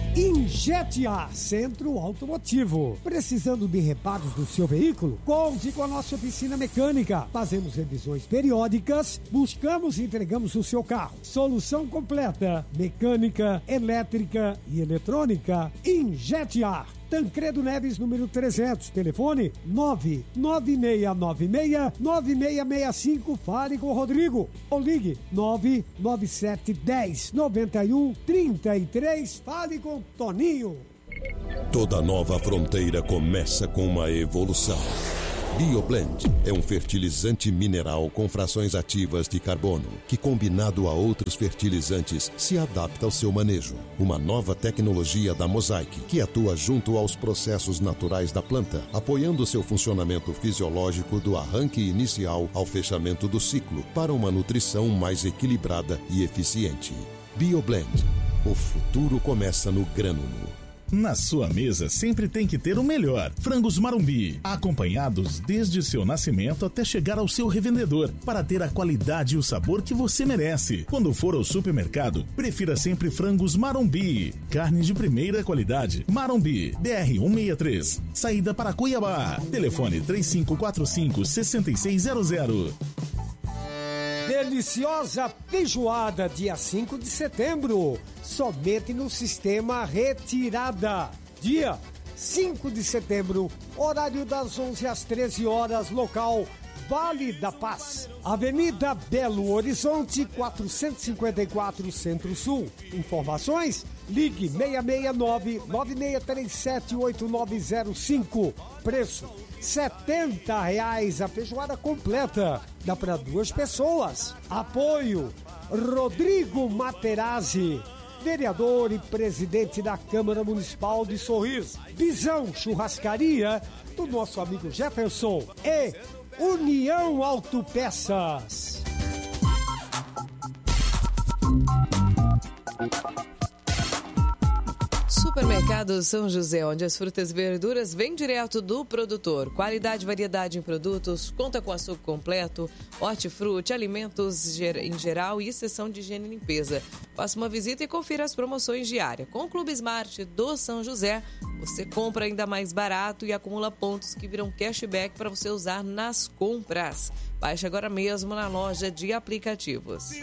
Injete-A Centro Automotivo. Precisando de reparos do seu veículo? Conte com a nossa oficina mecânica. Fazemos revisões periódicas, buscamos e entregamos o seu carro. Solução completa: mecânica, elétrica e eletrônica. Injete-A. Tancredo Neves, número 300, telefone 99696-9665, fale com o Rodrigo, ou ligue 99710-9133, fale com o Toninho. Toda nova fronteira começa com uma evolução. BioBlend é um fertilizante mineral com frações ativas de carbono, que combinado a outros fertilizantes se adapta ao seu manejo. Uma nova tecnologia da Mosaic, que atua junto aos processos naturais da planta, apoiando seu funcionamento fisiológico do arranque inicial ao fechamento do ciclo, para uma nutrição mais equilibrada e eficiente. BioBlend. O futuro começa no grânulo. Na sua mesa sempre tem que ter o melhor. Frangos Marumbi, acompanhados desde seu nascimento até chegar ao seu revendedor, para ter a qualidade e o sabor que você merece. Quando for ao supermercado, prefira sempre Frangos Marumbi. Carne de primeira qualidade. Marumbi, BR-163, saída para Cuiabá. Telefone 3545-6600. Deliciosa feijoada, dia 5 de setembro, somente no Sistema Retirada. Dia 5 de setembro, horário das 11 às 13 horas, local Vale da Paz, Avenida Belo Horizonte, 454, Centro-Sul. Informações? Ligue 669-9637-8905. Preço R$70 a feijoada completa. Dá para 2 pessoas. Apoio Rodrigo Materazzi, vereador e presidente da Câmara Municipal de Sorriso. Visão Churrascaria do nosso amigo Jefferson e União Autopeças. Supermercado São José, onde as frutas e verduras vêm direto do produtor. Qualidade e variedade em produtos, conta com açougue completo, hortifruti, alimentos em geral e seção de higiene e limpeza. Faça uma visita e confira as promoções diárias. Com o Clube Smart do São José, você compra ainda mais barato e acumula pontos que viram cashback para você usar nas compras. Baixe agora mesmo na loja de aplicativos.